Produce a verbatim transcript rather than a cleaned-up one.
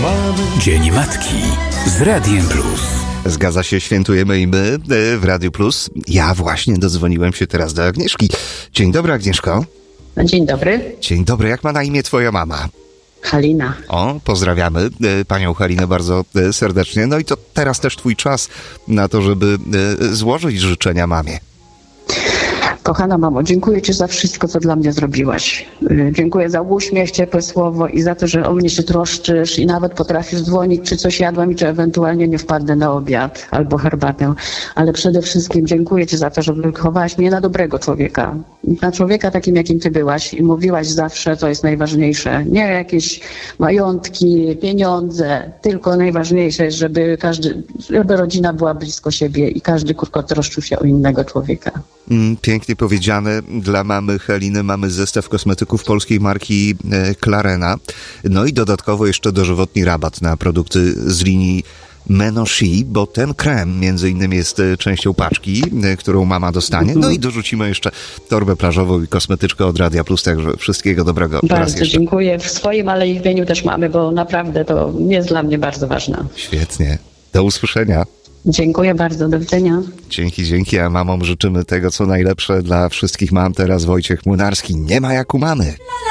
mamy. Dzień Matki z Radiem Plus. Zgadza się, świętujemy i my w Radiu Plus. Ja właśnie dodzwoniłem się teraz do Agnieszki. Dzień dobry, Agnieszko. Dzień dobry. Dzień dobry, jak ma na imię twoja mama? Halina. O, pozdrawiamy panią Halinę bardzo serdecznie. No i to teraz też twój czas na to, żeby złożyć życzenia mamie. Kochana mamo, dziękuję ci za wszystko, co dla mnie zrobiłaś. Dziękuję za uśmiech, ciepłe słowo i za to, że o mnie się troszczysz i nawet potrafisz dzwonić, czy coś jadłam i czy ewentualnie nie wpadnę na obiad albo herbatę. Ale przede wszystkim dziękuję ci za to, że wychowałaś mnie na dobrego człowieka. Na człowieka takim, jakim ty byłaś i mówiłaś zawsze, co jest najważniejsze. Nie jakieś majątki, pieniądze, tylko najważniejsze jest, żeby każdy, żeby rodzina była blisko siebie i każdy kurko troszczył się o innego człowieka. Mm, pięknie powiedziane. Dla mamy Haliny mamy zestaw kosmetyków polskiej marki e, Clarena. No i dodatkowo jeszcze dożywotni rabat na produkty z linii Menoshi, bo ten krem między innymi jest e, częścią paczki, e, którą mama dostanie. No i dorzucimy jeszcze torbę plażową i kosmetyczkę od Radia Plus, także wszystkiego dobrego. Bardzo dziękuję. W swoim, ale i w imieniu też mamy, bo naprawdę to jest dla mnie bardzo ważne. Świetnie. Do usłyszenia. Dziękuję bardzo, do widzenia. Dzięki, dzięki, a mamom życzymy tego, co najlepsze dla wszystkich mam. Teraz Wojciech Młynarski. Nie ma jak u mamy.